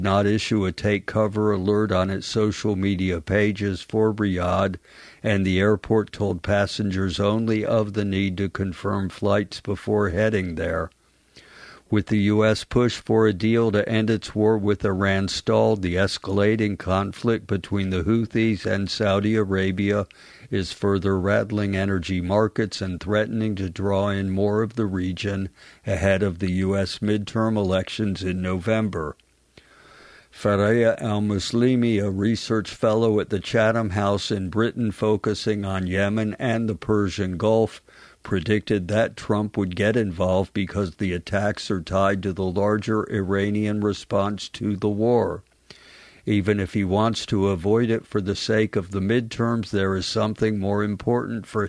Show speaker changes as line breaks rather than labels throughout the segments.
not issue a take cover alert on its social media pages for Riyadh, and the airport told passengers only of the need to confirm flights before heading there. With the U.S. push for a deal to end its war with Iran stalled, the escalating conflict between the Houthis and Saudi Arabia is further rattling energy markets and threatening to draw in more of the region ahead of the U.S. midterm elections in November. Fareeha Al-Muslimi, a research fellow at the Chatham House in Britain focusing on Yemen and the Persian Gulf, predicted that Trump would get involved because the attacks are tied to the larger Iranian response to the war. Even if he wants to avoid it for the sake of the midterms, there is something more important for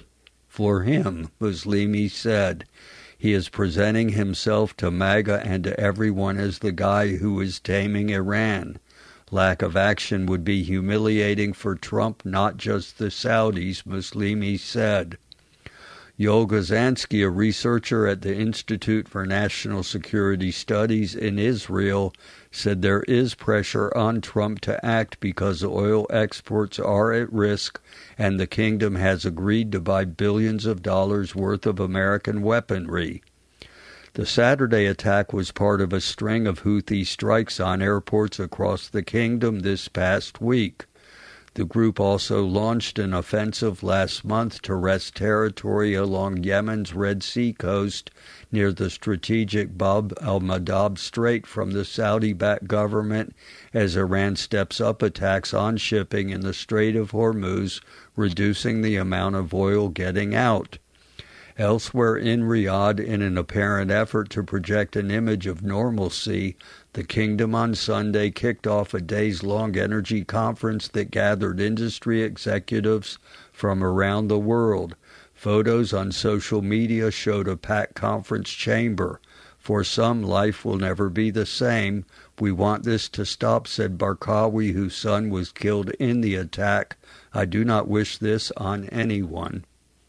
him, Muslimi said. He is presenting himself to MAGA and to everyone as the guy who is taming Iran. Lack of action would be humiliating for Trump, not just the Saudis, Muslimi said. Yoel Gazansky, a researcher at the Institute for National Security Studies in Israel, said there is pressure on Trump to act because oil exports are at risk and the kingdom has agreed to buy billions of dollars worth of American weaponry. The Saturday attack was part of a string of Houthi strikes on airports across the kingdom this past week. The group also launched an offensive last month to wrest territory along Yemen's Red Sea coast near the strategic Bab al-Mandab Strait from the Saudi-backed government as Iran steps up attacks on shipping in the Strait of Hormuz, reducing the amount of oil getting out. Elsewhere in Riyadh, in an apparent effort to project an image of normalcy, the kingdom on Sunday kicked off a days-long energy conference that gathered industry executives from around the world. Photos on social media showed a packed conference chamber. For some, life will never be the same. We want this to stop, said Barkawi, whose son was killed in the attack. I do not wish this on anyone.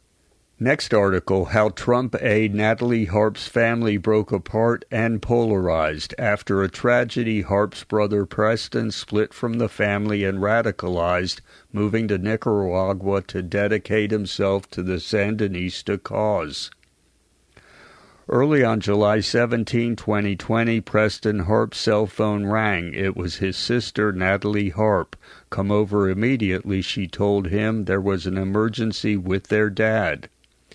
Next article, how Trump aide Natalie Harp's family broke apart and polarized. After a tragedy, Harp's brother Preston split from the family and radicalized, moving to Nicaragua to dedicate himself to the Sandinista cause. Early on July 17, 2020, Preston Harp's cell phone rang. It was his sister, Natalie Harp. Come over immediately, she told him. There was an emergency with their dad.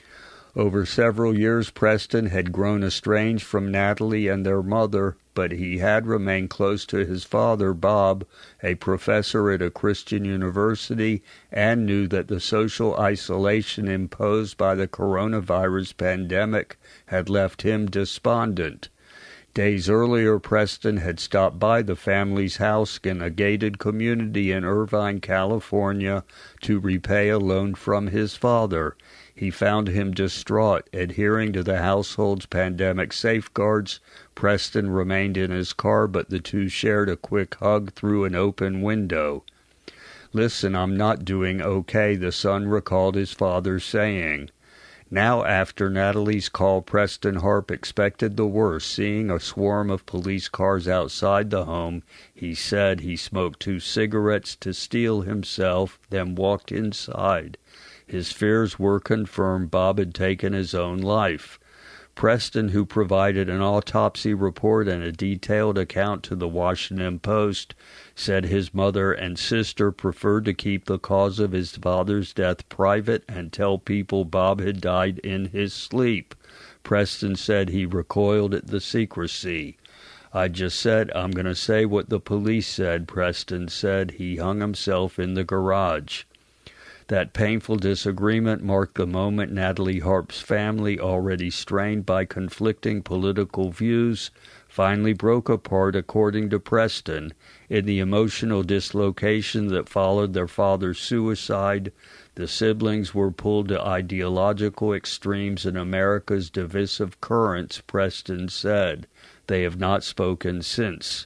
Over several years, Preston had grown estranged from Natalie and their mother, but he had remained close to his father, Bob, a professor at a Christian university, and knew that the social isolation imposed by the coronavirus pandemic had left him despondent. Days earlier, Preston had stopped by the family's house in a gated community in Irvine, California, to repay a loan from his father. He found him distraught. Adhering to the household's pandemic safeguards, Preston remained in his car, but the two shared a quick hug through an open window. Listen, I'm not doing okay, the son recalled his father saying. Now, after Natalie's call, Preston Harp expected the worst. Seeing a swarm of police cars outside the home, he said he smoked 2 cigarettes to steel himself, then walked inside. His fears were confirmed. Bob had taken his own life. Preston, who provided an autopsy report and a detailed account to the Washington Post, said his mother and sister preferred to keep the cause of his father's death private and tell people Bob had died in his sleep. Preston said he recoiled at the secrecy. I just said, I'm going to say what the police said, Preston said. He hung himself in the garage. That painful disagreement marked the moment Natalie Harp's family, already strained by conflicting political views, finally broke apart, according to Preston. In the emotional dislocation that followed their father's suicide, the siblings were pulled to ideological extremes in America's divisive currents, Preston said. They have not spoken since.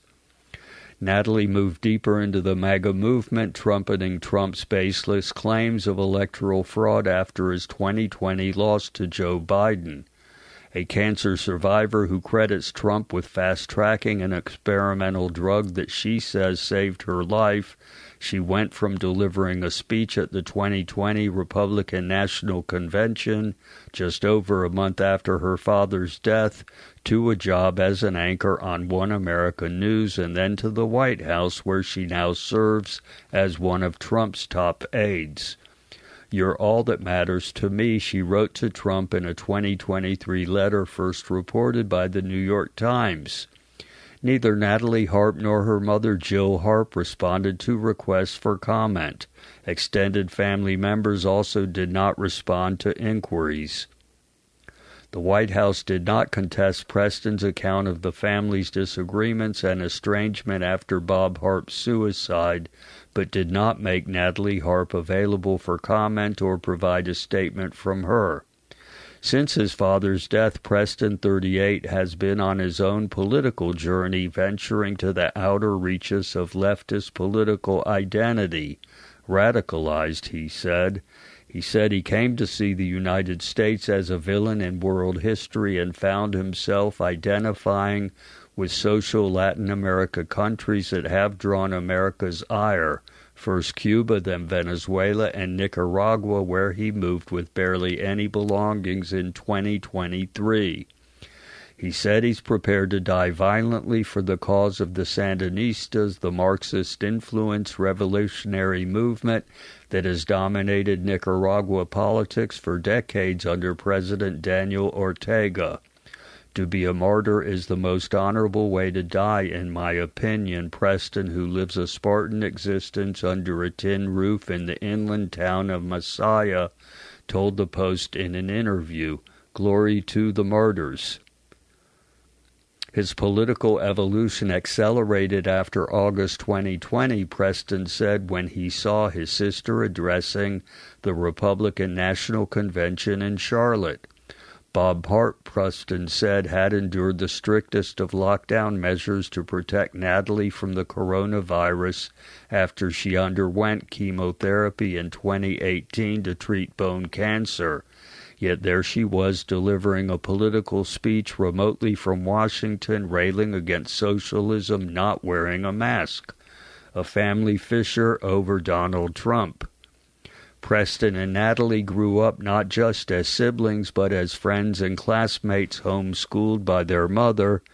Natalie moved deeper into the MAGA movement, trumpeting Trump's baseless claims of electoral fraud after his 2020 loss to Joe Biden. A cancer survivor who credits Trump with fast-tracking an experimental drug that she says saved her life. She went from delivering a speech at the 2020 Republican National Convention just over a month after her father's death to a job as an anchor on One America News and then to the White House, where she now serves as one of Trump's top aides. "You're all that matters to me," she wrote to Trump in a 2023 letter first reported by the New York Times. Neither Natalie Harp nor her mother Jill Harp responded to requests for comment. Extended family members also did not respond to inquiries. The White House did not contest Preston's account of the family's disagreements and estrangement after Bob Harp's suicide, but did not make Natalie Harp available for comment or provide a statement from her. Since his father's death, Preston, 38, has been on his own political journey, venturing to the outer reaches of leftist political identity. Radicalized, he said. He said he came to see the United States as a villain in world history and found himself identifying with social Latin America countries that have drawn America's ire, first Cuba, then Venezuela and Nicaragua, where he moved with barely any belongings in 2023. He said he's prepared to die violently for the cause of the Sandinistas, the Marxist-influenced revolutionary movement that has dominated Nicaragua politics for decades under President Daniel Ortega. To be a martyr is the most honorable way to die, in my opinion, Preston, who lives a Spartan existence under a tin roof in the inland town of Masaya, told the Post in an interview. Glory to the martyrs. His political evolution accelerated after August 2020, Preston said when he saw his sister addressing the Republican National Convention in Charlotte. Bob Hart, Preston said, had endured the strictest of lockdown measures to protect Natalie from the coronavirus after she underwent chemotherapy in 2018 to treat bone cancer. Yet there she was delivering a political speech remotely from Washington, railing against socialism, not wearing a mask. A family fissure over Donald Trump. Preston and Natalie grew up not just as siblings, but as friends and classmates homeschooled by their mother,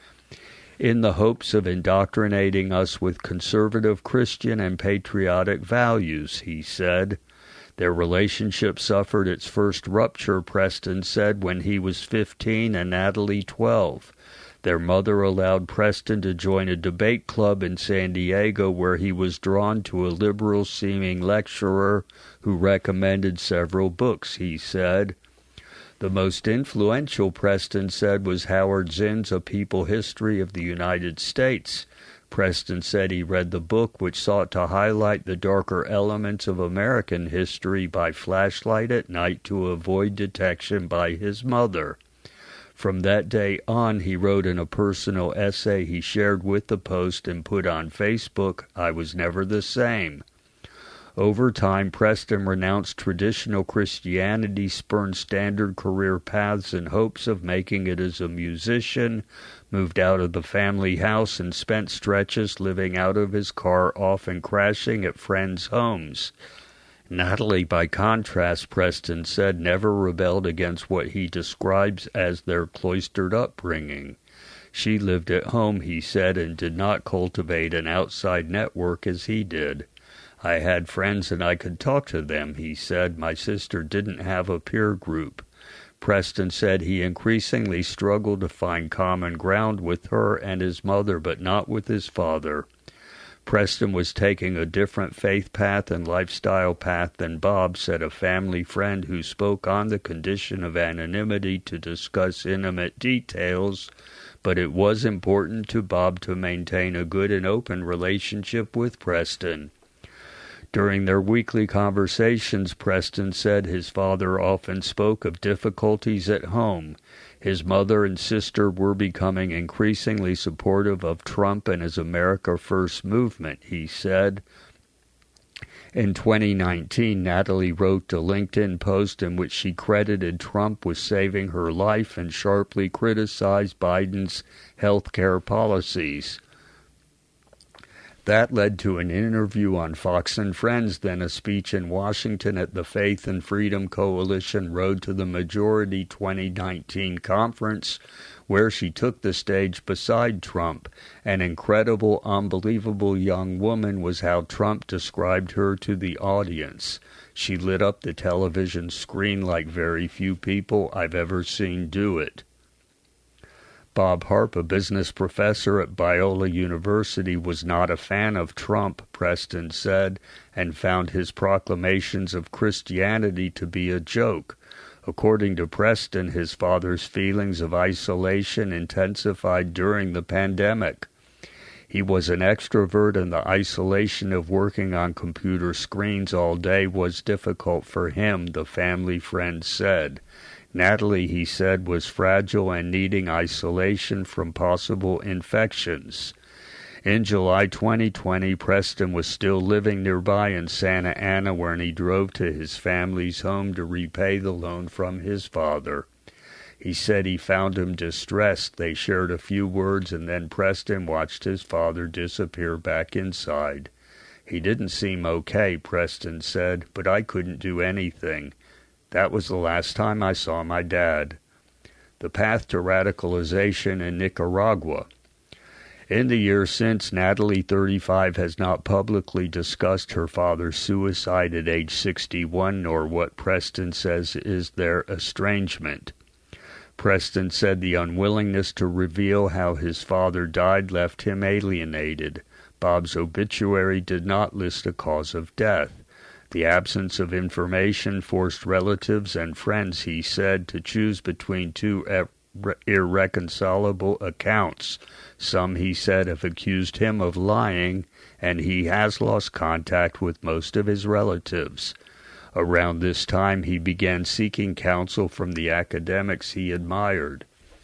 in the hopes of indoctrinating us with conservative Christian and patriotic values, he said. Their relationship suffered its first rupture, Preston said, when he was 15 and Natalie 12. Their mother allowed Preston to join a debate club in San Diego where he was drawn to a liberal-seeming lecturer who recommended several books, he said. The most influential, Preston said, was Howard Zinn's A People History of the United States. Preston said he read the book, which sought to highlight the darker elements of American history by flashlight at night to avoid detection by his mother. From that day on, he wrote in a personal essay he shared with the Post and put on Facebook, "I was never the same." Over time, Preston renounced traditional Christianity, spurned standard career paths in hopes of making it as a musician, moved out of the family house, and spent stretches living out of his car, often crashing at friends' homes. Natalie, by contrast, Preston said, never rebelled against what he describes as their cloistered upbringing. She lived at home, he said, and did not cultivate an outside network as he did. I had friends and I could talk to them, he said. My sister didn't have a peer group. Preston said he increasingly struggled to find common ground with her and his mother, but not with his father. Preston was taking a different faith path and lifestyle path than Bob, said a family friend who spoke on the condition of anonymity to discuss intimate details, but it was important to Bob to maintain a good and open relationship with Preston. During their weekly conversations, Preston said his father often spoke of difficulties at home. His mother and sister were becoming increasingly supportive of Trump and his America First movement, he said. In 2019, Natalie wrote a LinkedIn post in which she credited Trump with saving her life and sharply criticized Biden's health care policies. That led to an interview on Fox and Friends, then a speech in Washington at the Faith and Freedom Coalition Road to the Majority 2019 conference, where she took the stage beside Trump. An incredible, unbelievable young woman was how Trump described her to the audience. She lit up the television screen like very few people I've ever seen do it. Bob Harp, a business professor at Biola University, was not a fan of Trump, Preston said, and found his proclamations of Christianity to be a joke. According to Preston, his father's feelings of isolation intensified during the pandemic. He was an extrovert, and the isolation of working on computer screens all day was difficult for him, the family friend said. Natalie, he said, was fragile and needing isolation from possible infections. In July 2020, Preston was still living nearby in Santa Ana, where he drove to his family's home to repay the loan from his father. He said he found him distressed. They shared a few words, and then Preston watched his father disappear back inside. He didn't seem okay, Preston said, but I couldn't do anything. That was the last time I saw my dad. The path to radicalization in Nicaragua. In the years since, Natalie, 35, has not publicly discussed her father's suicide at age 61, nor what Preston says is their estrangement. Preston said the unwillingness to reveal how his father died left him alienated. Bob's obituary did not list a cause of death. The absence of information forced relatives and friends, he said, to choose between two irreconcilable accounts. Some, he said, have accused him of lying, and he has lost contact with most of his relatives. Around this time, he began seeking counsel from the academics he admired.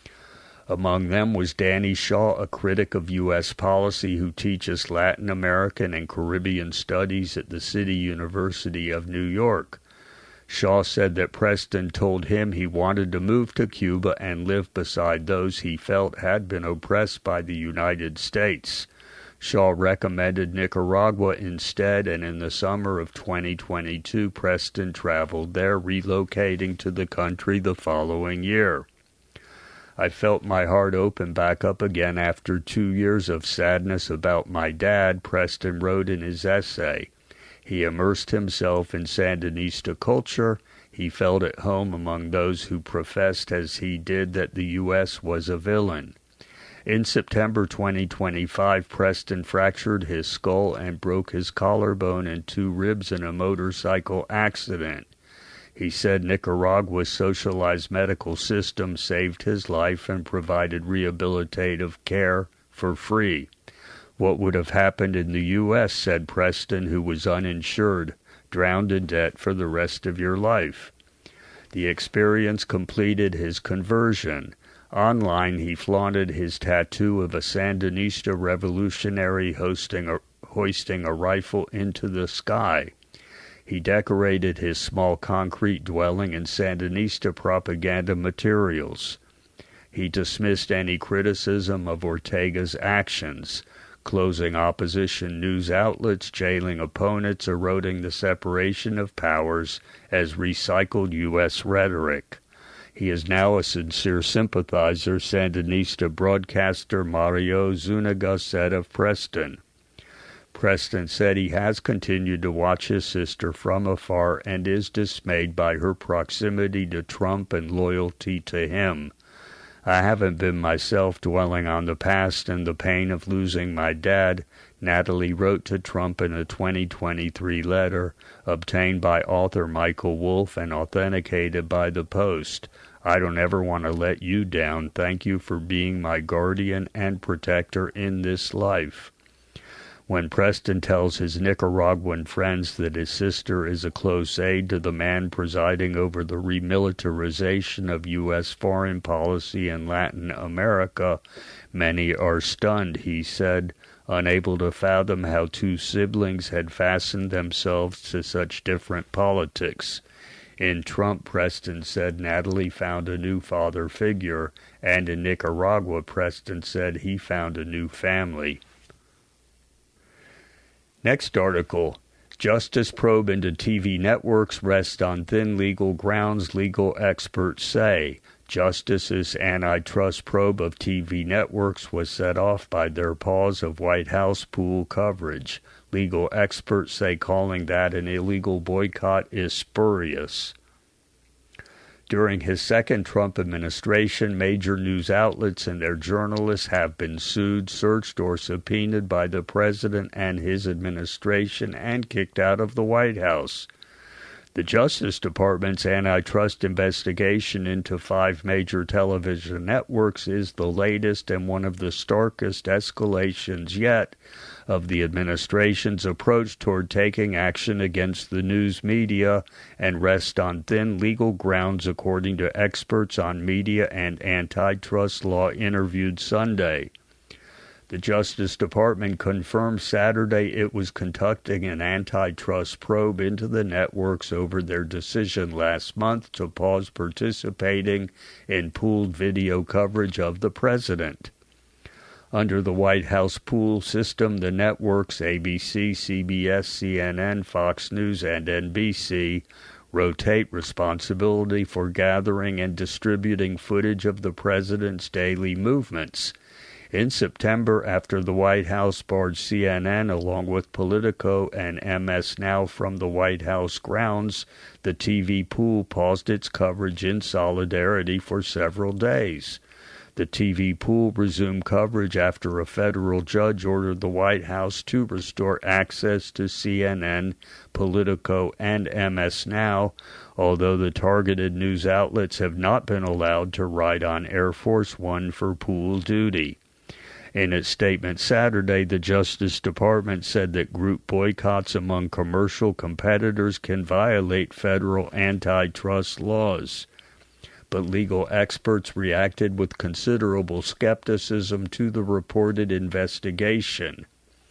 Among them was Danny Shaw, a critic of U.S. policy who teaches Latin American and Caribbean studies at the City University of New York. Shaw said that Preston told him he wanted to move to Cuba and live beside those he felt had been oppressed by the United States. Shaw recommended Nicaragua instead, and in the summer of 2022, Preston traveled there, relocating to the country the following year. I felt my heart open back up again after 2 years of sadness about my dad, Preston wrote in his essay. He immersed himself in Sandinista culture. He felt at home among those who professed, as he did, that the U.S. was a villain. In September 2025, Preston fractured his skull and broke his collarbone and 2 ribs in a motorcycle accident. He said Nicaragua's socialized medical system saved his life and provided rehabilitative care for free. What would have happened in the U.S., said Preston, who was uninsured, drowned in debt for the rest of your life. The experience completed his conversion. Online, he flaunted his tattoo of a Sandinista revolutionary hoisting a rifle into the sky. He decorated his small concrete dwelling in Sandinista propaganda materials. He dismissed any criticism of Ortega's actions, closing opposition news outlets, jailing opponents, eroding the separation of powers as recycled U.S. rhetoric. He is now a sincere sympathizer, Sandinista broadcaster Mario Zuniga said of Preston. Preston said he has continued to watch his sister from afar and is dismayed by her proximity to Trump and loyalty to him. I haven't been myself dwelling on the past and the pain of losing my dad, Natalie wrote to Trump in a 2023 letter obtained by author Michael Wolff and authenticated by The Post. I don't ever want to let you down. Thank you for being my guardian and protector in this life. When Preston tells his Nicaraguan friends that his sister is a close aide to the man presiding over the remilitarization of U.S. foreign policy in Latin America, many are stunned, he said. unable to fathom how two siblings had fastened themselves to such different politics. In Trump, Preston said Natalie found a new father figure, and in Nicaragua, Preston said he found a new family. Next article. Justice probe into TV networks rests on thin legal grounds, legal experts say. Justice's antitrust probe of TV networks was set off by their pause of White House pool coverage. Legal experts say calling that an illegal boycott is spurious. During his second Trump administration, major news outlets and their journalists have been sued, searched, or subpoenaed by the president and his administration and kicked out of the White House. The Justice Department's antitrust investigation into 5 major television networks is the latest and one of the starkest escalations yet of the administration's approach toward taking action against the news media and rests on thin legal grounds, according to experts on media and antitrust law interviewed Sunday. The Justice Department confirmed Saturday it was conducting an antitrust probe into the networks over their decision last month to pause participating in pooled video coverage of the president. Under the White House pool system, the networks ABC, CBS, CNN, Fox News, and NBC rotate responsibility for gathering and distributing footage of the president's daily movements. In September, after the White House barred CNN along with Politico and MS Now from the White House grounds, the TV pool paused its coverage in solidarity for several days. The TV pool resumed coverage after a federal judge ordered the White House to restore access to CNN, Politico, and MS Now, although the targeted news outlets have not been allowed to ride on Air Force One for pool duty. In its statement Saturday, the Justice Department said that group boycotts among commercial competitors can violate federal antitrust laws. But legal experts reacted with considerable skepticism to the reported investigation.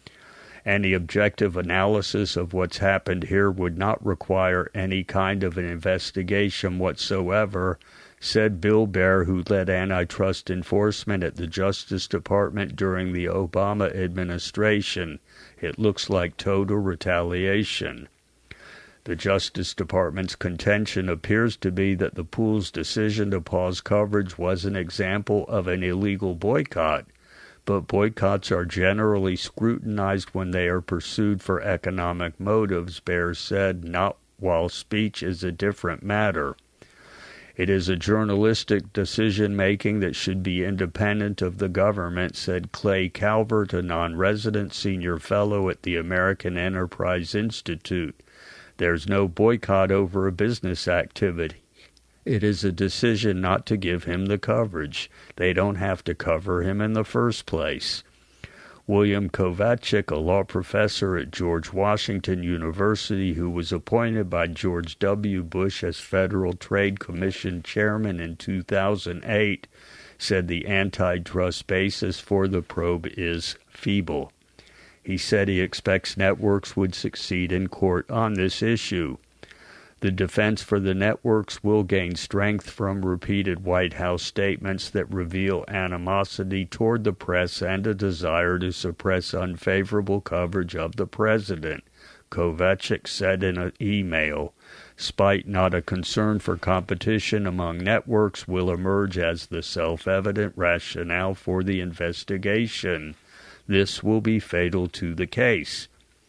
Any objective analysis of what's happened here would not require any kind of an investigation whatsoever, said Bill Baer, who led antitrust enforcement at the Justice Department during the Obama administration. It looks like total retaliation. The Justice Department's contention appears to be that the pool's decision to pause coverage was an example of an illegal boycott, but boycotts are generally scrutinized when they are pursued for economic motives, Baer said, not while speech is a different matter. It is a journalistic decision-making that should be independent of the government, said Clay Calvert, a non-resident senior fellow at the American Enterprise Institute. There's no boycott over a business activity. It is a decision not to give him the coverage. They don't have to cover him in the first place. William Kovacic, a law professor at George Washington University who was appointed by George W. Bush as Federal Trade Commission chairman in 2008, said the antitrust basis for the probe is feeble. He said he expects networks would succeed in court on this issue. The defense for the networks will gain strength from repeated White House statements that reveal animosity toward the press and a desire to suppress unfavorable coverage of the president, Kovacic said in an email. Spite not a concern for competition among networks will emerge as the self-evident rationale for the investigation. This will be fatal to the case.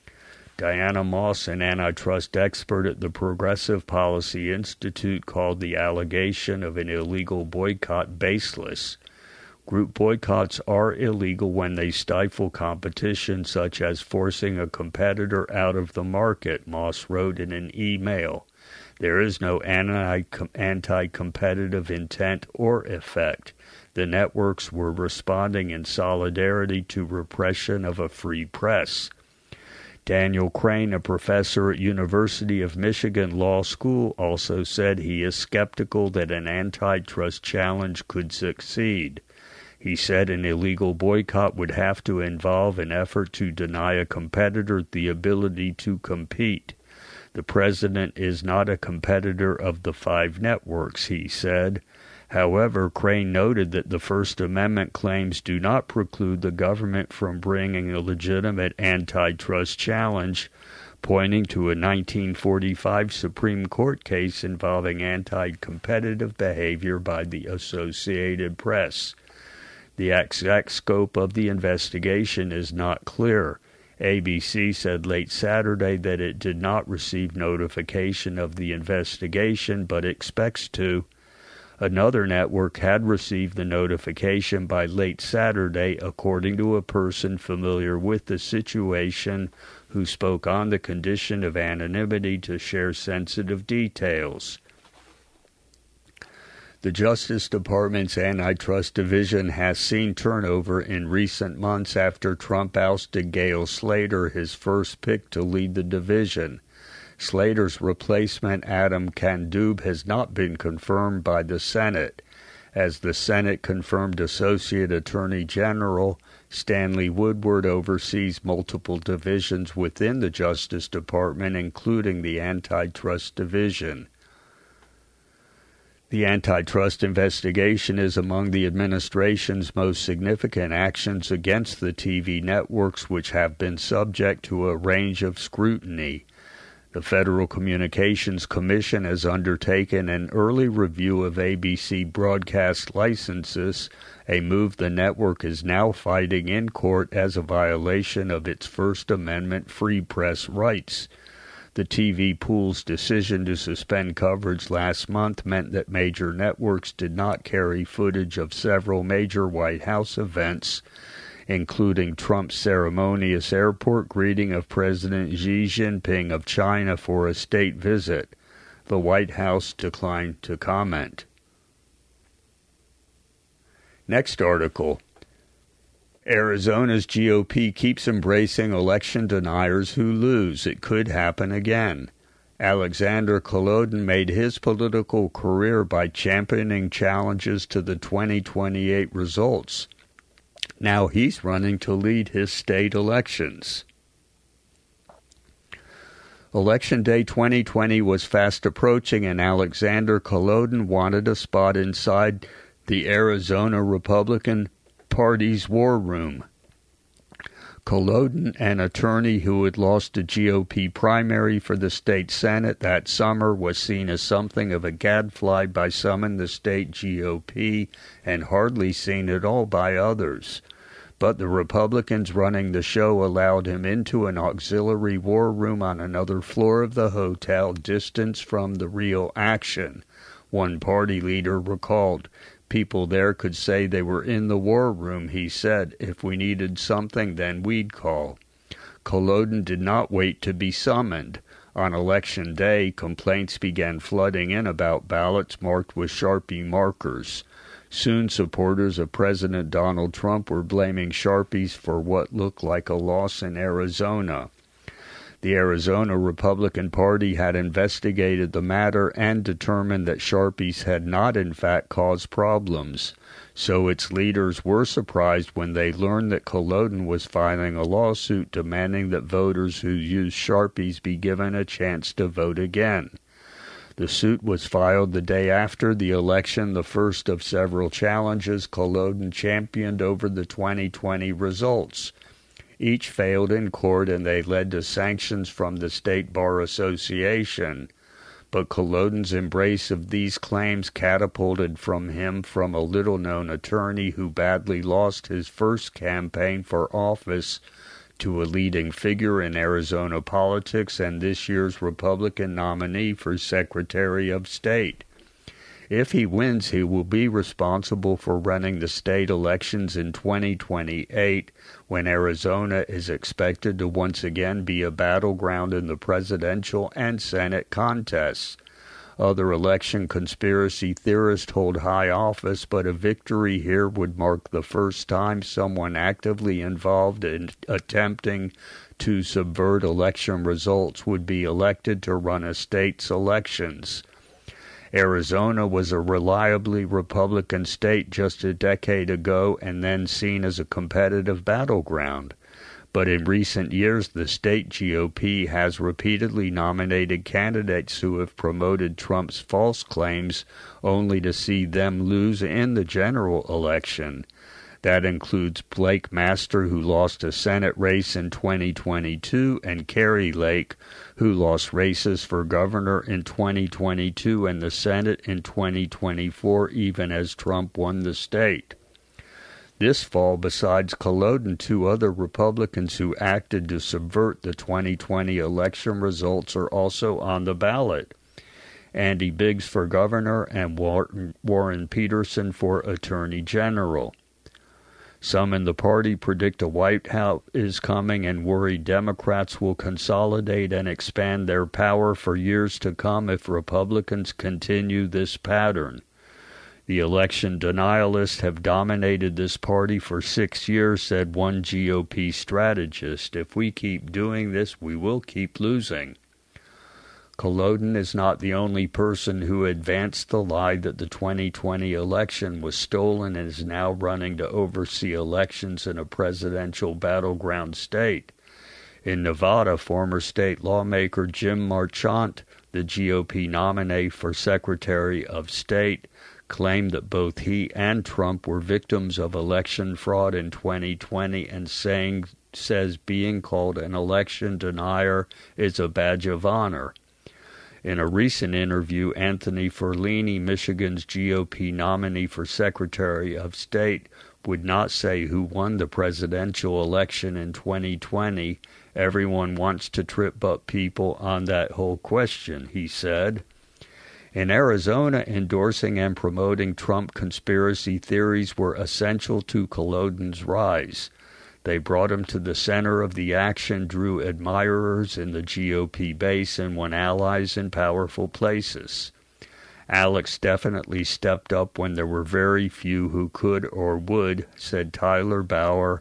Diana Moss, an antitrust expert at the Progressive Policy Institute, called the allegation of an illegal boycott baseless. Group boycotts are illegal when they stifle competition, such as forcing a competitor out of the market, Moss wrote in an email. There is no anti-competitive intent or effect. The networks were responding in solidarity to repression of a free press. Daniel Crane, a professor at University of Michigan Law School, also said he is skeptical that an antitrust challenge could succeed. He said an illegal boycott would have to involve an effort to deny a competitor the ability to compete. The president is not a competitor of the 5 networks, he said. However, Crane noted that the First Amendment claims do not preclude the government from bringing a legitimate antitrust challenge, pointing to a 1945 Supreme Court case involving anti-competitive behavior by the Associated Press. The exact scope of the investigation is not clear. ABC said late Saturday that it did not receive notification of the investigation but expects to. Another network had received the notification by late Saturday, according to a person familiar with the situation who spoke on the condition of anonymity to share sensitive details. The Justice Department's Antitrust Division has seen turnover in recent months after Trump ousted Gale Slater, his first pick to lead the division. Slater's replacement, Adam Kandub, has not been confirmed by the Senate. As the Senate confirmed Associate Attorney General Stanley Woodward oversees multiple divisions within the Justice Department, including the Antitrust Division. The antitrust investigation is among the administration's most significant actions against the TV networks, which have been subject to a range of scrutiny. The Federal Communications Commission has undertaken an early review of ABC broadcast licenses, a move the network is now fighting in court as a violation of its First Amendment free press rights. The TV pool's decision to suspend coverage last month meant that major networks did not carry footage of several major White House events, including Trump's ceremonious airport greeting of President Xi Jinping of China for a state visit. The White House declined to comment. Next article. Arizona's GOP keeps embracing election deniers who lose. It could happen again. Alexander Kolodin made his political career by championing challenges to the 2028 results. Now he's running to lead his state elections. Election Day 2020 was fast approaching, and Alexander Kolodin wanted a spot inside the Arizona Republican Party's war room. Kolodin, an attorney who had lost a GOP primary for the state Senate that summer, was seen as something of a gadfly by some in the state GOP and hardly seen at all by others. But the Republicans running the show allowed him into an auxiliary war room on another floor of the hotel, distance from the real action. One party leader recalled, "People there could say they were in the war room," he said. "If we needed something, then we'd call." Kolodin did not wait to be summoned. On Election Day, complaints began flooding in about ballots marked with Sharpie markers. Soon, supporters of President Donald Trump were blaming Sharpies for what looked like a loss in Arizona. The Arizona Republican Party had investigated the matter and determined that Sharpies had not in fact caused problems. So its leaders were surprised when they learned that Kolodin was filing a lawsuit demanding that voters who used Sharpies be given a chance to vote again. The suit was filed the day after the election, the first of several challenges Kolodin championed over the 2020 results. Each failed in court, and they led to sanctions from the State Bar Association. But Kolodin's embrace of these claims catapulted him from a little-known attorney who badly lost his first campaign for office to a leading figure in Arizona politics and this year's Republican nominee for Secretary of State. If he wins, he will be responsible for running the state elections in 2028, when Arizona is expected to once again be a battleground in the presidential and Senate contests. Other election conspiracy theorists hold high office, but a victory here would mark the first time someone actively involved in attempting to subvert election results would be elected to run a state's elections. Arizona was a reliably Republican state just a decade ago and then seen as a competitive battleground. But in recent years, the state GOP has repeatedly nominated candidates who have promoted Trump's false claims only to see them lose in the general election. That includes Blake Master, who lost a Senate race in 2022, and Kari Lake, who lost races for governor in 2022 and the Senate in 2024, even as Trump won the state. This fall, besides Culloden, 2 other Republicans who acted to subvert the 2020 election results are also on the ballot. Andy Biggs for governor and Warren Peterson for attorney general. Some in the party predict a White House is coming and worry Democrats will consolidate and expand their power for years to come if Republicans continue this pattern. The election denialists have dominated this party for 6 years, said one GOP strategist. If we keep doing this, we will keep losing. Culloden is not the only person who advanced the lie that the 2020 election was stolen and is now running to oversee elections in a presidential battleground state. In Nevada, former state lawmaker Jim Marchant, the GOP nominee for Secretary of State, claimed that both he and Trump were victims of election fraud in 2020 and says being called an election denier is a badge of honor. In a recent interview, Anthony Ferlini, Michigan's GOP nominee for Secretary of State, would not say who won the presidential election in 2020. Everyone wants to trip up people on that whole question, he said. In Arizona, endorsing and promoting Trump conspiracy theories were essential to Culloden's rise. They brought him to the center of the action, drew admirers in the GOP base, and won allies in powerful places. Alex definitely stepped up when there were very few who could or would, said Tyler Bauer,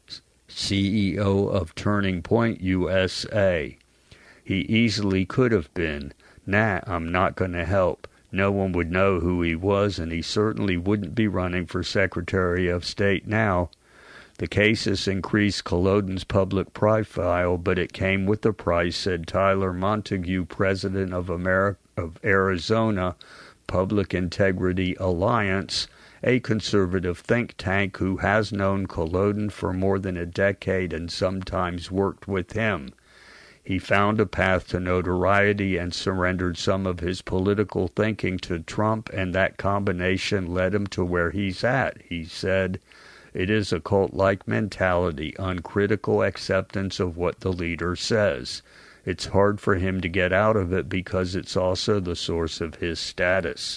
CEO of Turning Point USA. He easily could have been. Nah, I'm not going to help. No one would know who he was, and he certainly wouldn't be running for Secretary of State now. The case has increased Culloden's public profile, but it came with a price, said Tyler Montague, president of Arizona Public Integrity Alliance, a conservative think tank who has known Culloden for more than a decade and sometimes worked with him. He found a path to notoriety and surrendered some of his political thinking to Trump, and that combination led him to where he's at, he said. It is a cult-like mentality, uncritical acceptance of what the leader says. It's hard for him to get out of it because it's also the source of his status.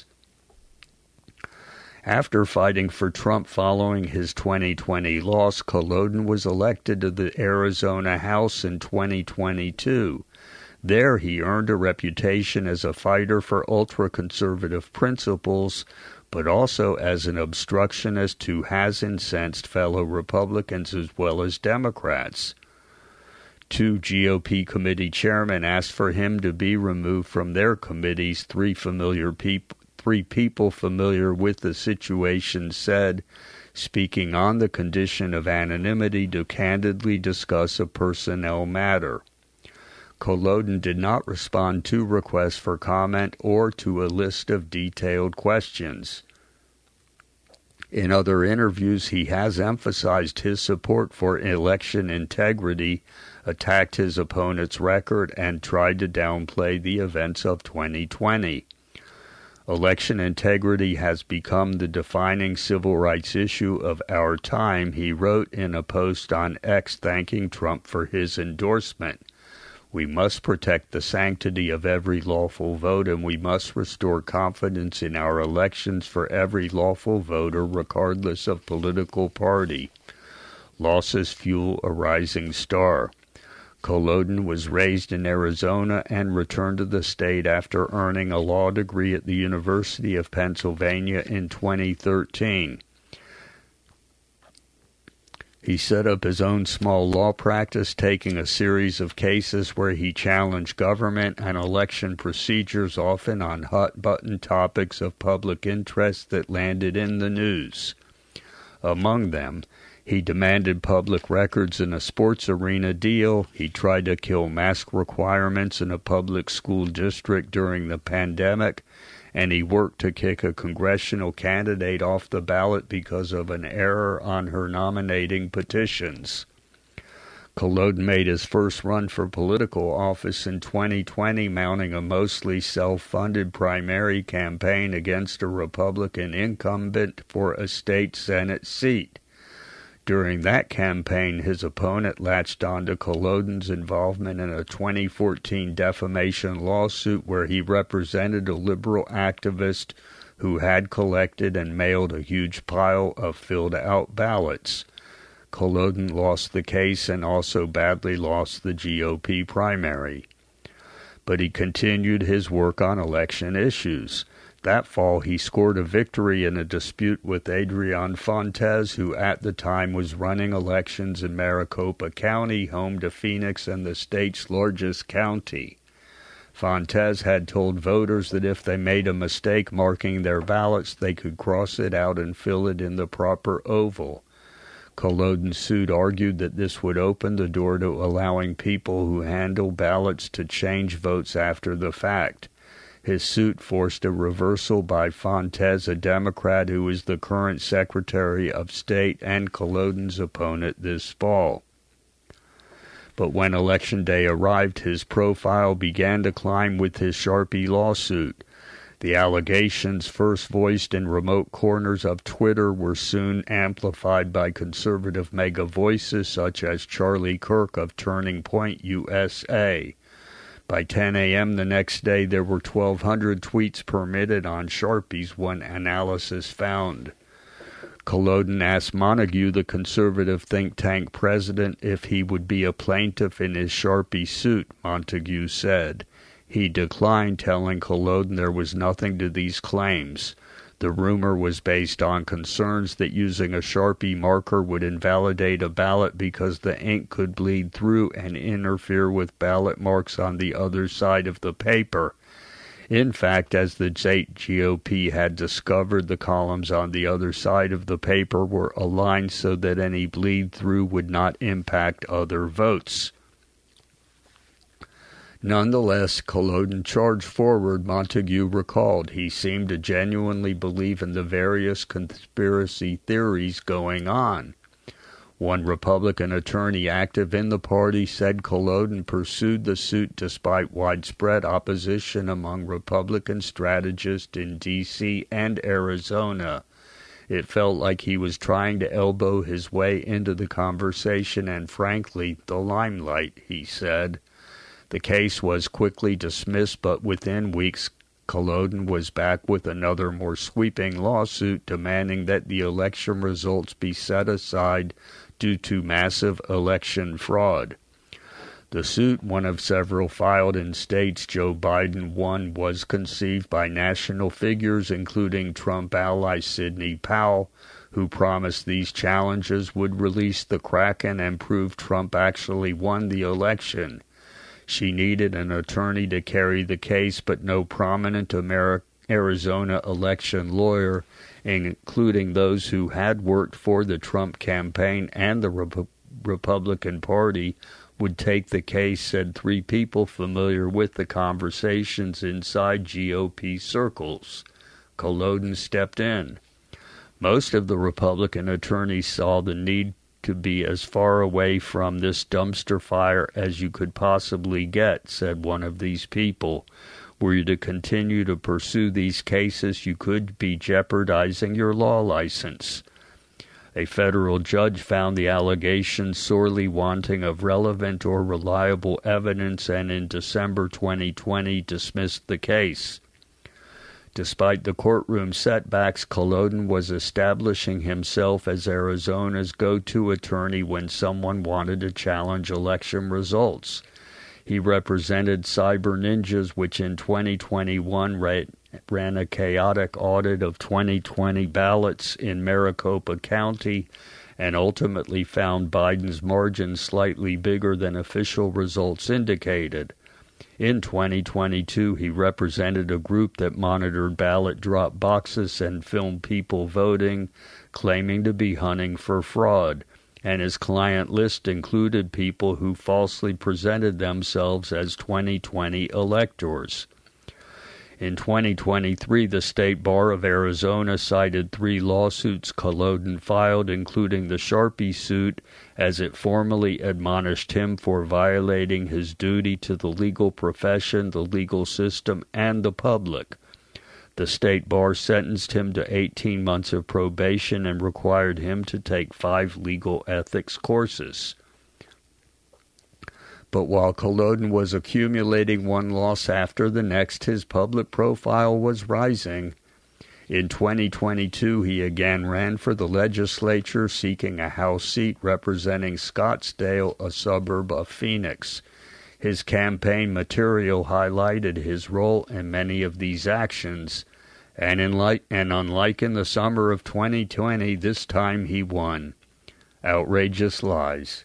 After fighting for Trump following his 2020 loss, Culloden was elected to the Arizona House in 2022. There he earned a reputation as a fighter for ultra-conservative principles, but also as an obstructionist who has incensed fellow Republicans as well as Democrats. 2 GOP committee chairmen asked for him to be removed from their committees. Three people familiar with the situation said, speaking on the condition of anonymity to candidly discuss a personnel matter. Culloden did not respond to requests for comment or to a list of detailed questions. In other interviews, he has emphasized his support for election integrity, attacked his opponent's record, and tried to downplay the events of 2020. Election integrity has become the defining civil rights issue of our time, he wrote in a post on X thanking Trump for his endorsement. We must protect the sanctity of every lawful vote, and we must restore confidence in our elections for every lawful voter, regardless of political party. Losses fuel a rising star. Culloden was raised in Arizona and returned to the state after earning a law degree at the University of Pennsylvania in 2013. He set up his own small law practice, taking a series of cases where he challenged government and election procedures, often on hot-button topics of public interest that landed in the news. Among them, he demanded public records in a sports arena deal, he tried to kill mask requirements in a public school district during the pandemic, and he worked to kick a congressional candidate off the ballot because of an error on her nominating petitions. Kolodin made his first run for political office in 2020, mounting a mostly self-funded primary campaign against a Republican incumbent for a state Senate seat. During that campaign, his opponent latched onto Kolodin's involvement in a 2014 defamation lawsuit where he represented a liberal activist who had collected and mailed a huge pile of filled-out ballots. Kolodin lost the case and also badly lost the GOP primary. But he continued his work on election issues. That fall, he scored a victory in a dispute with Adrian Fontes, who at the time was running elections in Maricopa County, home to Phoenix and the state's largest county. Fontes had told voters that if they made a mistake marking their ballots, they could cross it out and fill it in the proper oval. Kolodin's suit argued that this would open the door to allowing people who handle ballots to change votes after the fact. His suit forced a reversal by Fontes, a Democrat who is the current Secretary of State and Kolodin's opponent this fall. But when Election Day arrived, his profile began to climb with his Sharpie lawsuit. The allegations, first voiced in remote corners of Twitter, were soon amplified by conservative mega voices such as Charlie Kirk of Turning Point USA. By 10 a.m. the next day, there were 1,200 tweets permitted on Sharpies, one analysis found. Kolodin asked Montague, the conservative think tank president, if he would be a plaintiff in his Sharpie suit, Montague said. He declined, telling Kolodin there was nothing to these claims. The rumor was based on concerns that using a Sharpie marker would invalidate a ballot because the ink could bleed through and interfere with ballot marks on the other side of the paper. In fact, as the state GOP had discovered, the columns on the other side of the paper were aligned so that any bleed-through would not impact other votes. Nonetheless, Kolodin charged forward, Montague recalled. He seemed to genuinely believe in the various conspiracy theories going on. One Republican attorney active in the party said Kolodin pursued the suit despite widespread opposition among Republican strategists in D.C. and Arizona. It felt like he was trying to elbow his way into the conversation and, frankly, the limelight, he said. The case was quickly dismissed, but within weeks, Kolodin was back with another more sweeping lawsuit demanding that the election results be set aside due to massive election fraud. The suit, one of several filed in states Joe Biden won, was conceived by national figures including Trump ally Sidney Powell, who promised these challenges would release the Kraken and prove Trump actually won the election. She needed an attorney to carry the case, but no prominent Arizona election lawyer, including those who had worked for the Trump campaign and the Republican Party, would take the case, said three people familiar with the conversations inside GOP circles. Kolodin stepped in. Most of the Republican attorneys saw the need to be as far away from this dumpster fire as you could possibly get, said one of these people. Were you to continue to pursue these cases, you could be jeopardizing your law license. A federal judge found the allegations sorely wanting of relevant or reliable evidence and in December 2020 dismissed the case. Despite the courtroom setbacks, Kolodin was establishing himself as Arizona's go-to attorney when someone wanted to challenge election results. He represented Cyber Ninjas, which in 2021 ran a chaotic audit of 2020 ballots in Maricopa County and ultimately found Biden's margin slightly bigger than official results indicated. In 2022, he represented a group that monitored ballot drop boxes and filmed people voting, claiming to be hunting for fraud, and his client list included people who falsely presented themselves as 2020 electors. In 2023, the State Bar of Arizona cited 3 lawsuits Kolodin filed, including the Sharpie suit, as it formally admonished him for violating his duty to the legal profession, the legal system, and the public. The State Bar sentenced him to 18 months of probation and required him to take 5 legal ethics courses. But while Kolodin was accumulating one loss after the next, his public profile was rising. In 2022, he again ran for the legislature, seeking a House seat representing Scottsdale, a suburb of Phoenix. His campaign material highlighted his role in many of these actions, and unlike in the summer of 2020, this time he won. Outrageous lies.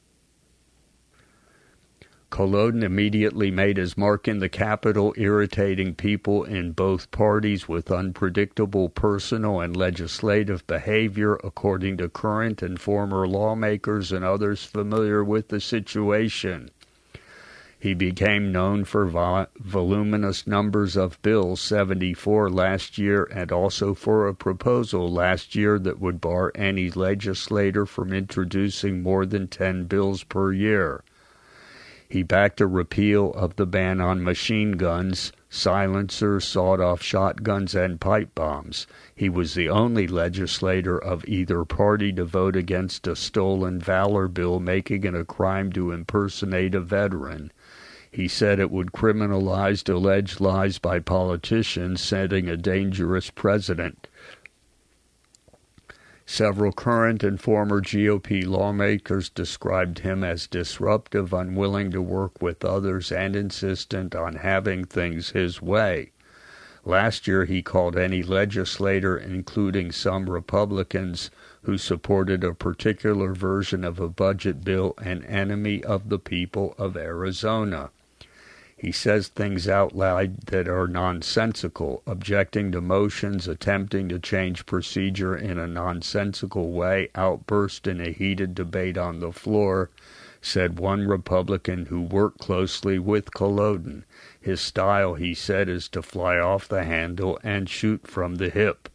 Kolodin immediately made his mark in the Capitol, irritating people in both parties with unpredictable personal and legislative behavior, according to current and former lawmakers and others familiar with the situation. He became known for voluminous numbers of bills, 74 last year, and also for a proposal last year that would bar any legislator from introducing more than 10 bills per year. He backed a repeal of the ban on machine guns, silencers, sawed-off shotguns, and pipe bombs. He was the only legislator of either party to vote against a stolen valor bill making it a crime to impersonate a veteran. He said it would criminalize alleged lies by politicians, setting a dangerous precedent. Several current and former GOP lawmakers described him as disruptive, unwilling to work with others, and insistent on having things his way. Last year, he called any legislator, including some Republicans who supported a particular version of a budget bill, an enemy of the people of Arizona. He says things out loud that are nonsensical, objecting to motions, attempting to change procedure in a nonsensical way, outburst in a heated debate on the floor, said one Republican who worked closely with Kolodin. His style, he said, is to fly off the handle and shoot from the hip.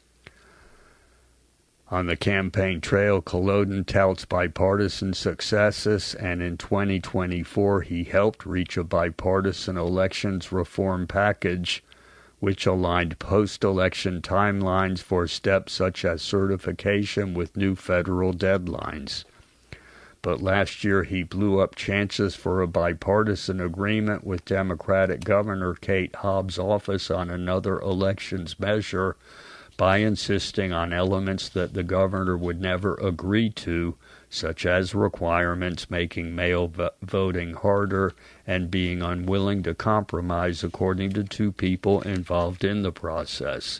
On the campaign trail, Kolodin touts bipartisan successes, and in 2024 he helped reach a bipartisan elections reform package, which aligned post-election timelines for steps such as certification with new federal deadlines. But last year he blew up chances for a bipartisan agreement with Democratic Governor Kate Hobbs' office on another elections measure, by insisting on elements that the governor would never agree to, such as requirements making mail voting harder and being unwilling to compromise, according to 2 people involved in the process.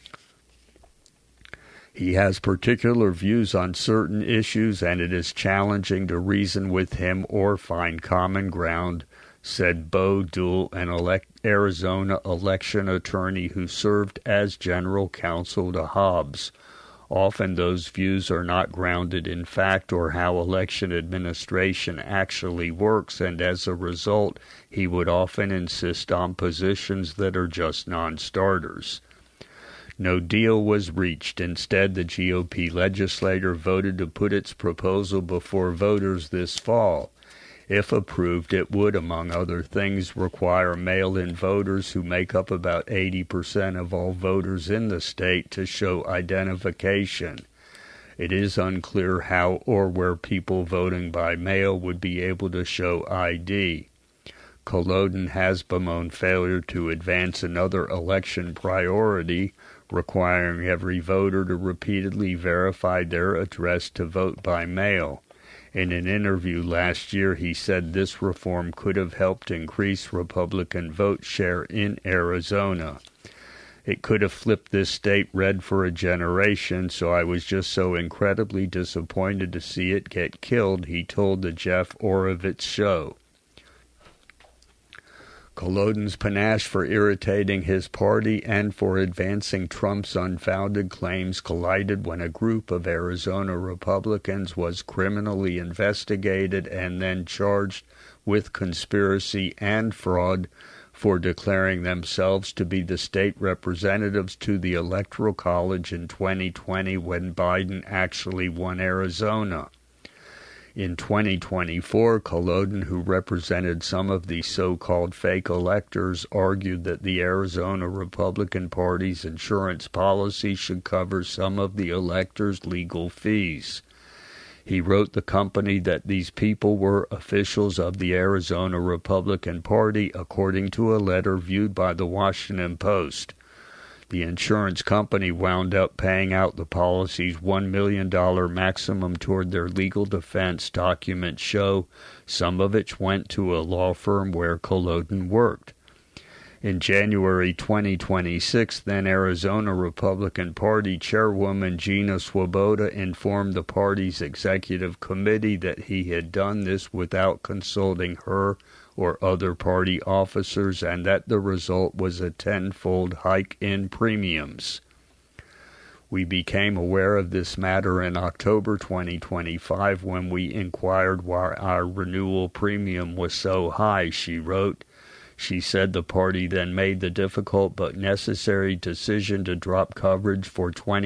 He has particular views on certain issues, and it is challenging to reason with him or find common ground, said Bo Duell, an Arizona election attorney who served as general counsel to Hobbs. Often those views are not grounded in fact or how election administration actually works, and as a result, he would often insist on positions that are just non-starters. No deal was reached. Instead, the GOP legislature voted to put its proposal before voters this fall. If approved, it would, among other things, require mail-in voters who make up about 80% of all voters in the state to show identification. It is unclear how or where people voting by mail would be able to show ID. Kolodin has bemoaned failure to advance another election priority, requiring every voter to repeatedly verify their address to vote by mail. In an interview last year, he said this reform could have helped increase Republican vote share in Arizona. It could have flipped this state red for a generation, so I was just so incredibly disappointed to see it get killed, he told the Jeff Orovitz show. Kolodin's panache for irritating his party and for advancing Trump's unfounded claims collided when a group of Arizona Republicans was criminally investigated and then charged with conspiracy and fraud for declaring themselves to be the state representatives to the Electoral College in 2020 when Biden actually won Arizona. In 2024, Kolodin, who represented some of the so-called fake electors, argued that the Arizona Republican Party's insurance policy should cover some of the electors' legal fees. He wrote the company that these people were officials of the Arizona Republican Party, according to a letter viewed by the Washington Post. The insurance company wound up paying out the policy's $1 million maximum toward their legal defense, documents show, some of which went to a law firm where Kolodin worked. In January 2026, then Arizona Republican Party Chairwoman Gina Swoboda informed the party's executive committee that he had done this without consulting her or other party officers, and that the result was a tenfold hike in premiums. We became aware of this matter in October 2025 when we inquired why our renewal premium was so high, she wrote. She said the party then made the difficult but necessary decision to drop coverage for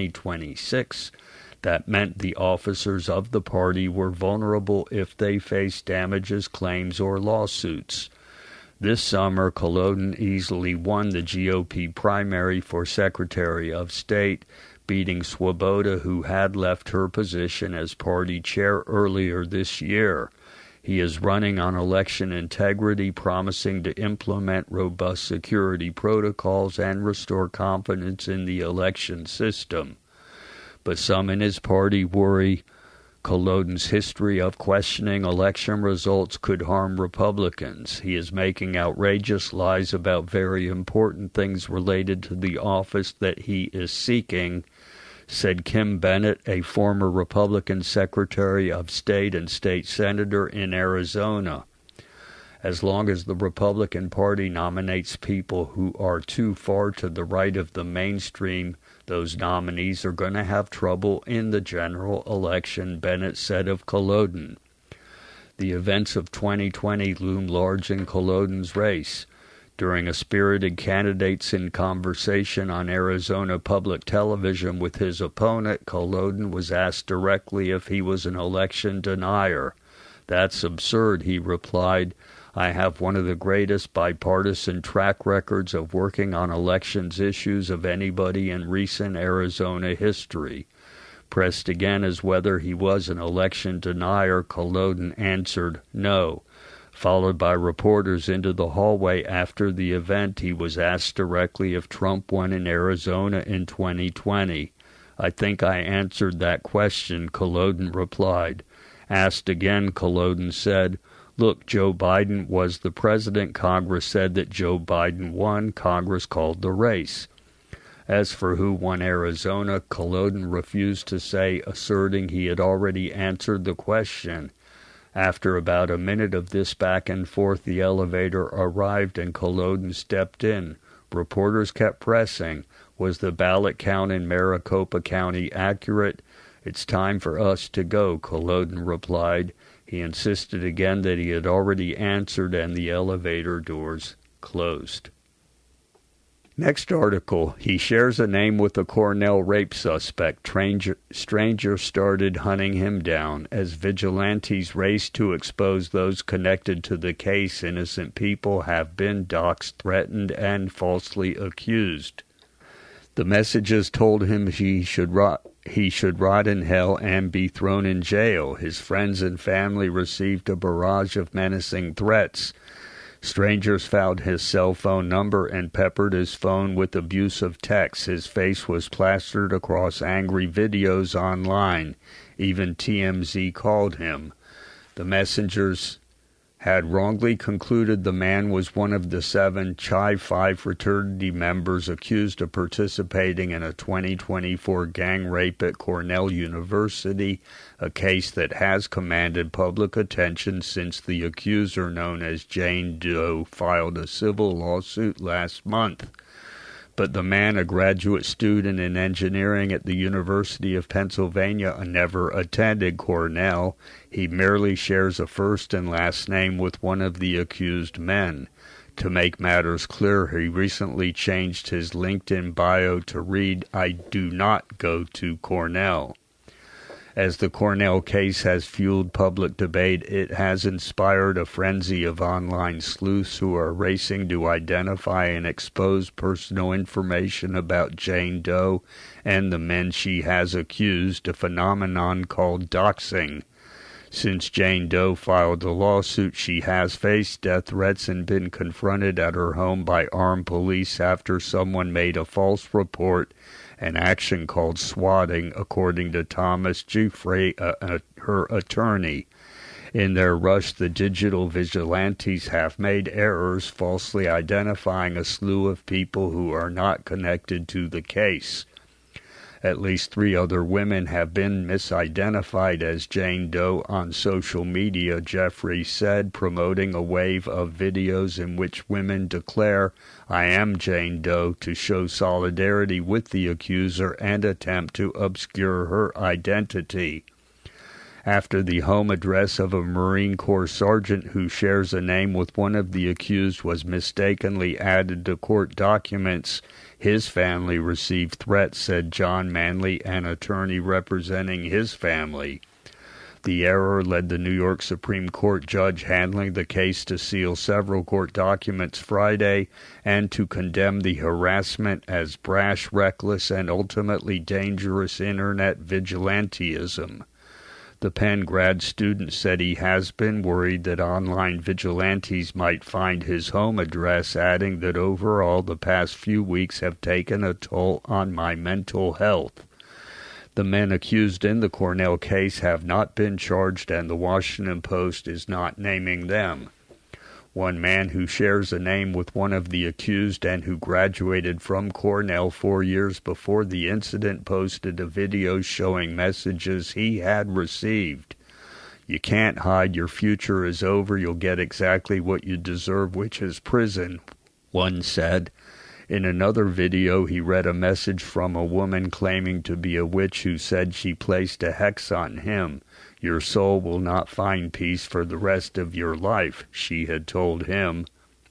2026. That meant the officers of the party were vulnerable if they faced damages, claims, or lawsuits. This summer, Kolodin easily won the GOP primary for Secretary of State, beating Swoboda, who had left her position as party chair earlier this year. He is running on election integrity, promising to implement robust security protocols and restore confidence in the election system. But some in his party worry Kolodin's history of questioning election results could harm Republicans. He is making outrageous lies about very important things related to the office that he is seeking, said Kim Bennett, a former Republican Secretary of State and state senator in Arizona. As long as the Republican Party nominates people who are too far to the right of the mainstream, those nominees are going to have trouble in the general election, Bennett said of Kolodin. The events of 2020 loom large in Kolodin's race. During a spirited candidates in conversation on Arizona public television with his opponent, Kolodin was asked directly if he was an election denier. "That's absurd," he replied. "I have one of the greatest bipartisan track records of working on elections issues of anybody in recent Arizona history." Pressed again as whether he was an election denier, Kolodin answered no. Followed by reporters into the hallway after the event, he was asked directly if Trump won in Arizona in 2020. "I think I answered that question," Kolodin replied. Asked again, Kolodin said, "Look, Joe Biden was the president. Congress said that Joe Biden won. Congress called the race." As for who won Arizona, Kolodin refused to say, asserting he had already answered the question. After about a minute of this back and forth, the elevator arrived and Kolodin stepped in. Reporters kept pressing. Was the ballot count in Maricopa County accurate? "It's time for us to go," Kolodin replied. He insisted again that he had already answered, and the elevator doors closed. Next article, he shares a name with the Cornell rape suspect. Stranger started hunting him down. As vigilantes race to expose those connected to the case, innocent people have been doxxed, threatened, and falsely accused. The messages told him he should rot in hell and be thrown in jail. His friends and family received a barrage of menacing threats. Strangers found his cell phone number and peppered his phone with abusive texts. His face was plastered across angry videos online. Even TMZ called him. The messengers had wrongly concluded the man was one of the 7 Chi Phi fraternity members accused of participating in a 2024 gang rape at Cornell University, a case that has commanded public attention since the accuser, known as Jane Doe, filed a civil lawsuit last month. But the man, a graduate student in engineering at the University of Pennsylvania, never attended Cornell. He merely shares a first and last name with one of the accused men. To make matters clear, he recently changed his LinkedIn bio to read, "I do not go to Cornell." As the Cornell case has fueled public debate, it has inspired a frenzy of online sleuths who are racing to identify and expose personal information about Jane Doe and the men she has accused, a phenomenon called doxing. Since Jane Doe filed the lawsuit, she has faced death threats and been confronted at her home by armed police after someone made a false report, an action called swatting, according to Thomas Giuffre, her attorney. In their rush, the digital vigilantes have made errors, falsely identifying a slew of people who are not connected to the case. At least 3 other women have been misidentified as Jane Doe on social media, Jeffrey said, promoting a wave of videos in which women declare, "I am Jane Doe," to show solidarity with the accuser and attempt to obscure her identity. After the home address of a Marine Corps sergeant who shares a name with one of the accused was mistakenly added to court documents, his family received threats, said John Manley, an attorney representing his family. The error led the New York Supreme Court judge handling the case to seal several court documents Friday and to condemn the harassment as brash, reckless, and ultimately dangerous internet vigilantism. The Penn grad student said he has been worried that online vigilantes might find his home address, adding that overall the past few weeks have taken a toll on my mental health. The men accused in the Cornell case have not been charged, and the Washington Post is not naming them. One man who shares a name with one of the accused and who graduated from Cornell 4 years before the incident posted a video showing messages he had received. "You can't hide, your future is over, you'll get exactly what you deserve, which is prison," one said. In another video, he read a message from a woman claiming to be a witch who said she placed a hex on him. "Your soul will not find peace for the rest of your life," she had told him.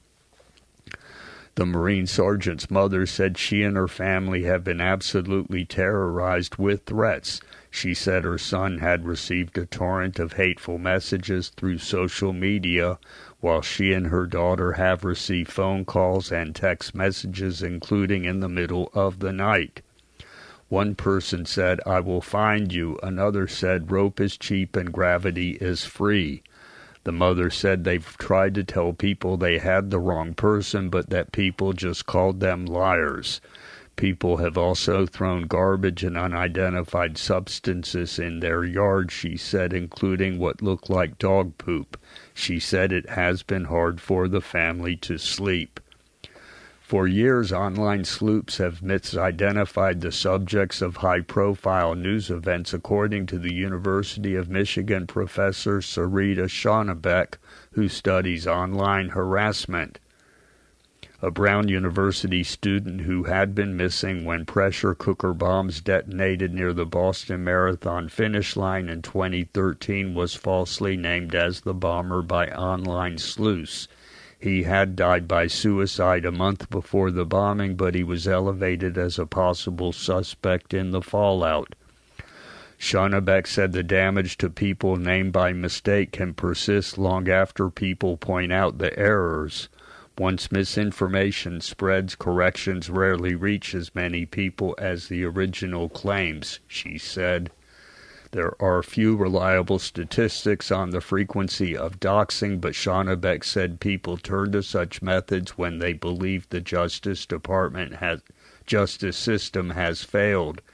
The Marine sergeant's mother said she and her family have been absolutely terrorized with threats. She said her son had received a torrent of hateful messages through social media, while she and her daughter have received phone calls and text messages, including in the middle of the night. One person said, "I will find you." Another said, "Rope is cheap and gravity is free." The mother said they've tried to tell people they had the wrong person, but that people just called them liars. People have also thrown garbage and unidentified substances in their yard, she said, including what looked like dog poop. She said it has been hard for the family to sleep. For years, online sleuths have misidentified the subjects of high-profile news events, according to the University of Michigan professor Sarita Schoenebeck, who studies online harassment. A Brown University student who had been missing when pressure cooker bombs detonated near the Boston Marathon finish line in 2013 was falsely named as the bomber by online sleuths. He had died by suicide a month before the bombing, but he was elevated as a possible suspect in the fallout. Schoenebeck said the damage to people named by mistake can persist long after people point out the errors. Once misinformation spreads, corrections rarely reach as many people as the original claims, she said. There are few reliable statistics on the frequency of doxing, but Schoenebeck said people turn to such methods when they believe the justice system has failed.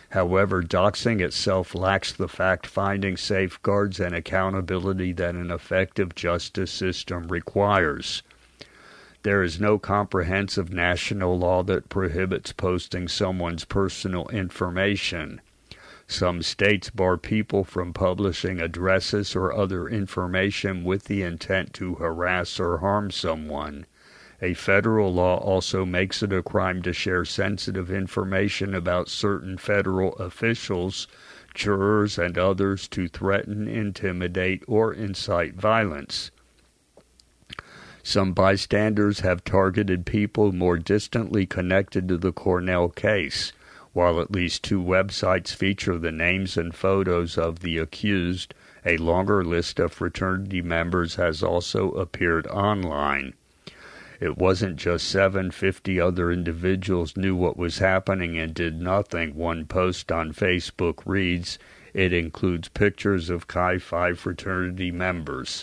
However, doxing itself lacks the fact-finding safeguards and accountability that an effective justice system requires. There is no comprehensive national law that prohibits posting someone's personal information. Some states bar people from publishing addresses or other information with the intent to harass or harm someone. A federal law also makes it a crime to share sensitive information about certain federal officials, jurors, and others to threaten, intimidate, or incite violence. Some bystanders have targeted people more distantly connected to the Cornell case, while at least 2 websites feature the names and photos of the accused. A longer list of fraternity members has also appeared online. It wasn't just 750 other individuals knew what was happening and did nothing, one post on Facebook reads. It includes pictures of Chi Phi fraternity members.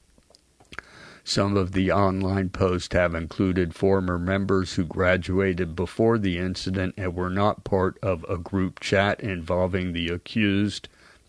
Some of the online posts have included former members who graduated before the incident and were not part of a group chat involving the accused,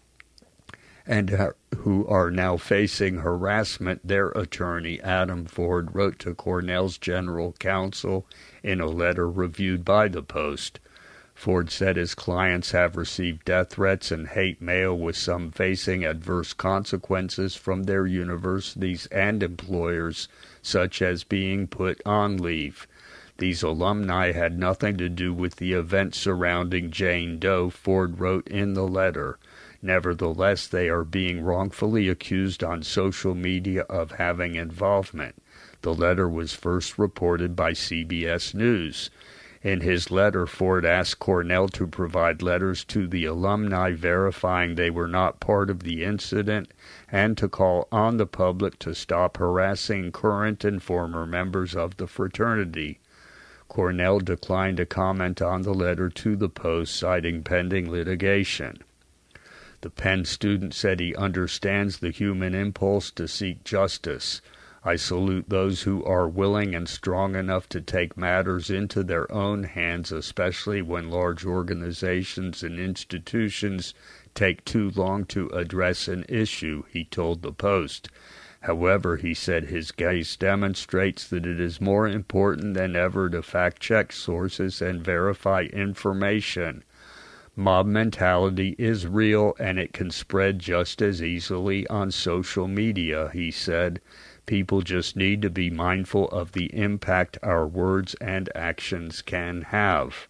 and who are now facing harassment, their attorney, Adam Ford, wrote to Cornell's general counsel in a letter reviewed by the Post. Ford said his clients have received death threats and hate mail, with some facing adverse consequences from their universities and employers, such as being put on leave. These alumni had nothing to do with the events surrounding Jane Doe, Ford wrote in the letter. Nevertheless, they are being wrongfully accused on social media of having involvement. The letter was first reported by CBS News. In his letter, Ford asked Cornell to provide letters to the alumni verifying they were not part of the incident and to call on the public to stop harassing current and former members of the fraternity. Cornell declined to comment on the letter to the Post, citing pending litigation. The Penn student said he understands the human impulse to seek justice. I salute those who are willing and strong enough to take matters into their own hands, especially when large organizations and institutions take too long to address an issue, he told the Post. However, he said his case demonstrates that it is more important than ever to fact-check sources and verify information. Mob mentality is real, and it can spread just as easily on social media, he said. People just need to be mindful of the impact our words and actions can have.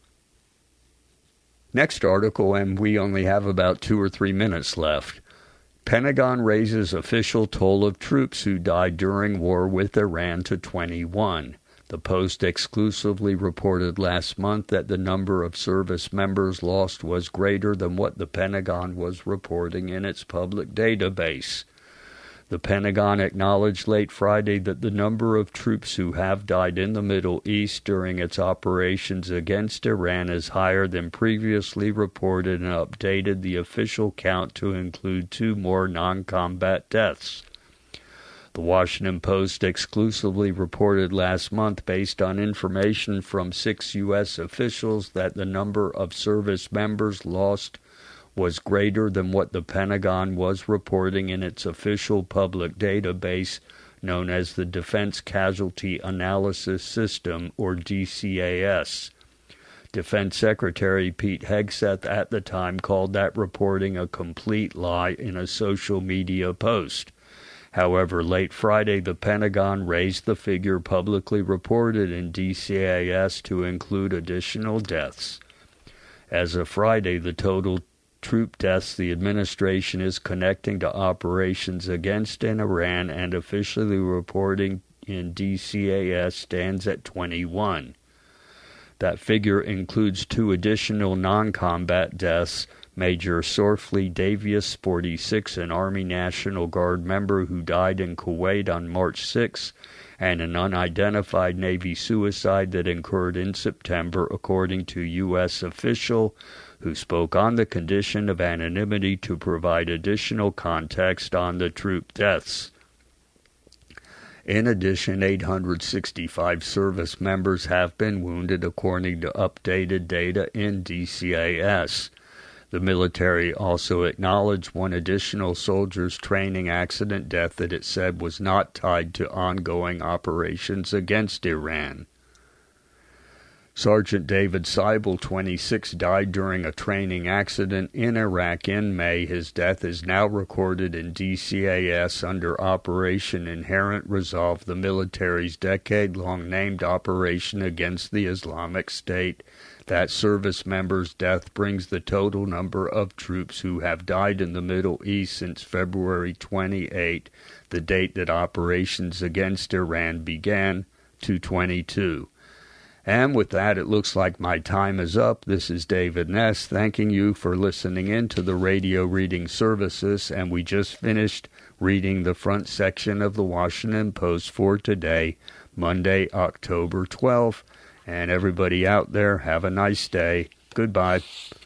Next article, and we only have about 2 or 3 minutes left. Pentagon raises official toll of troops who died during war with Iran to 21. The Post exclusively reported last month that the number of service members lost was greater than what the Pentagon was reporting in its public database. The Pentagon acknowledged late Friday that the number of troops who have died in the Middle East during its operations against Iran is higher than previously reported and updated the official count to include 2 more non-combat deaths. The Washington Post exclusively reported last month, based on information from 6 U.S. officials, that the number of service members lost was greater than what the Pentagon was reporting in its official public database known as the Defense Casualty Analysis System, or DCAS. Defense Secretary Pete Hegseth at the time called that reporting a complete lie in a social media post. However, late Friday, the Pentagon raised the figure publicly reported in DCAS to include additional deaths. As of Friday, the total troop deaths the administration is connecting to operations against Iran and officially reporting in DCAS stands at 21. That figure includes 2 additional non-combat deaths: Major Sorfleet Davies, 46, an Army National Guard member who died in Kuwait on March 6, and an unidentified Navy suicide that occurred in September, according to U.S. official who spoke on the condition of anonymity to provide additional context on the troop deaths. In addition, 865 service members have been wounded, according to updated data in DCAS. The military also acknowledged one additional soldier's training accident death that it said was not tied to ongoing operations against Iran. Sergeant David Seibel, 26, died during a training accident in Iraq in May. His death is now recorded in DCAS under Operation Inherent Resolve, the military's decade-long named operation against the Islamic State. That service member's death brings the total number of troops who have died in the Middle East since February 28, the date that operations against Iran began, to 22. And with that, it looks like my time is up. This is David Ness thanking you for listening in to the radio reading services, and we just finished reading the front section of the Washington Post for today, Monday, October 12th. And everybody out there, have a nice day. Goodbye.